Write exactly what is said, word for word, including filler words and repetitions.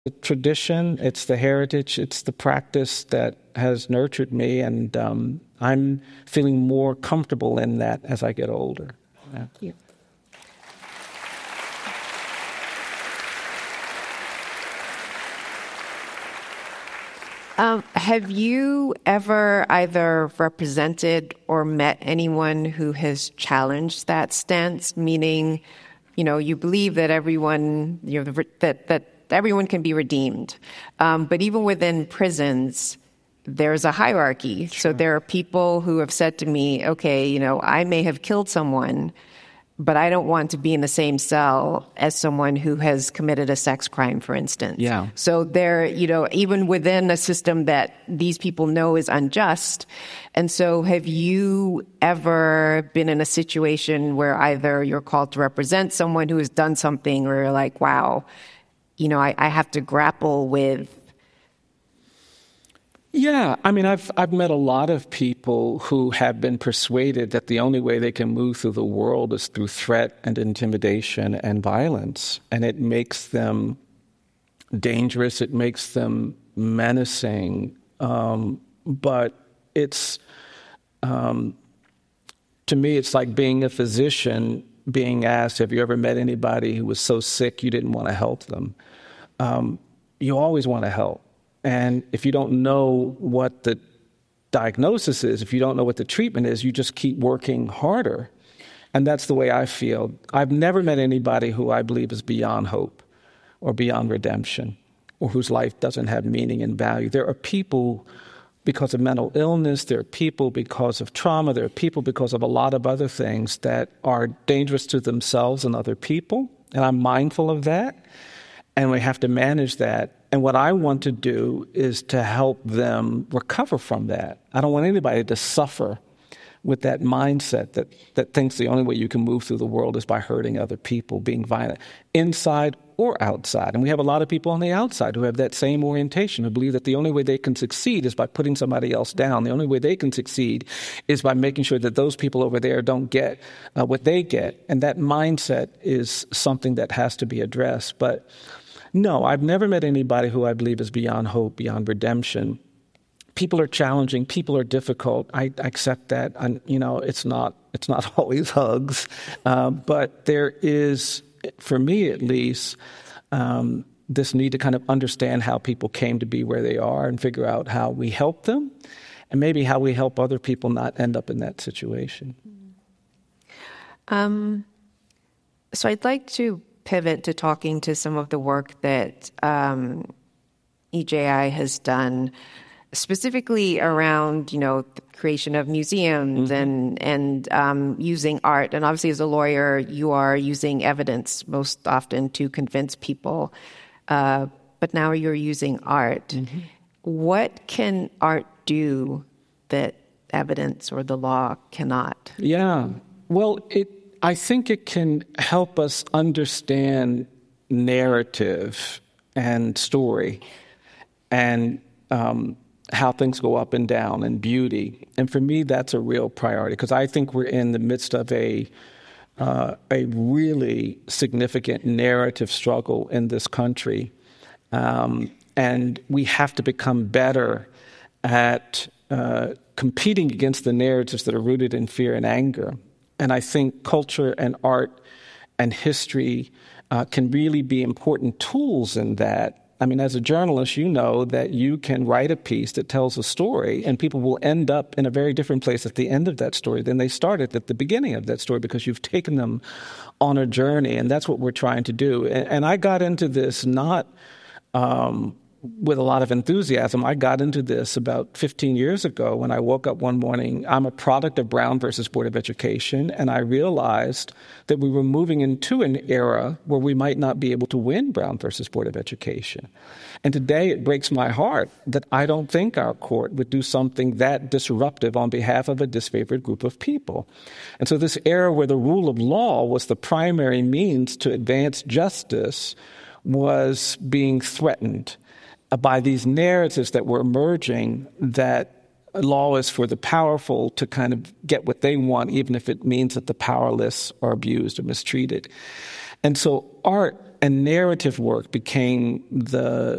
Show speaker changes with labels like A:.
A: the tradition, it's the heritage, it's the practice that has nurtured me, and um, I'm feeling more comfortable in that as I get older. Yeah.
B: Thank you. Um, have you ever either represented or met anyone who has challenged that stance? Meaning, you know, you believe that everyone, you know, that that everyone can be redeemed, um, but even within prisons, there's a hierarchy. Sure. So there are people who have said to me, "Okay, you know, I may have killed someone, but I don't want to be in the same cell as someone who has committed a sex crime, for instance."
A: Yeah.
B: So there, you know, even within a system that these people know is unjust. And so have you ever been in a situation where either you're called to represent someone who has done something, or you're like, wow, you know, I, I have to grapple with.
A: Yeah, I mean, I've I've met a lot of people who have been persuaded that the only way they can move through the world is through threat and intimidation and violence, and it makes them dangerous. It makes them menacing. Um, but it's um, to me, it's like being a physician being asked, "Have you ever met anybody who was so sick you didn't want to help them?" Um, you always want to help. And if you don't know what the diagnosis is, if you don't know what the treatment is, you just keep working harder. And that's the way I feel. I've never met anybody who I believe is beyond hope or beyond redemption, or whose life doesn't have meaning and value. There are people because of mental illness, there are people because of trauma, there are people because of a lot of other things that are dangerous to themselves and other people. And I'm mindful of that. And we have to manage that. And what I want to do is to help them recover from that. I don't want anybody to suffer with that mindset that, that thinks the only way you can move through the world is by hurting other people, being violent, inside or outside. And we have a lot of people on the outside who have that same orientation, who believe that the only way they can succeed is by putting somebody else down. The only way they can succeed is by making sure that those people over there don't get uh, what they get. And that mindset is something that has to be addressed. But no, I've never met anybody who I believe is beyond hope, beyond redemption. People are challenging. People are difficult. I, I accept that. And, you know, it's not it's not always hugs, uh, but there is, for me at least, um, this need to kind of understand how people came to be where they are and figure out how we help them, and maybe how we help other people not end up in that situation.
B: Um. So I'd like to pivot to talking to some of the work that um, E J I has done, specifically around, you know, the creation of museums mm-hmm. and and um, using art. And obviously, as a lawyer, you are using evidence most often to convince people. Uh, but now you're using art. Mm-hmm. What can art do that evidence or the law cannot?
A: Yeah. Well, it. I think it can help us understand narrative and story and um, how things go up and down and beauty. And for me, that's a real priority, because I think we're in the midst of a uh, a really significant narrative struggle in this country. Um, and we have to become better at uh, competing against the narratives that are rooted in fear and anger. And I think culture and art and history uh, can really be important tools in that. I mean, as a journalist, you know that you can write a piece that tells a story, and people will end up in a very different place at the end of that story than they started at the beginning of that story, because you've taken them on a journey, and that's what we're trying to do. And, and I got into this not um, with a lot of enthusiasm. I got into this about fifteen years ago when I woke up one morning. I'm a product of Brown versus Board of Education, and I realized that we were moving into an era where we might not be able to win Brown versus Board of Education. And today it breaks my heart that I don't think our court would do something that disruptive on behalf of a disfavored group of people. And so this era where the rule of law was the primary means to advance justice was being threatened by these narratives that were emerging that law is for the powerful to kind of get what they want, even if it means that the powerless are abused or mistreated. And so art and narrative work became the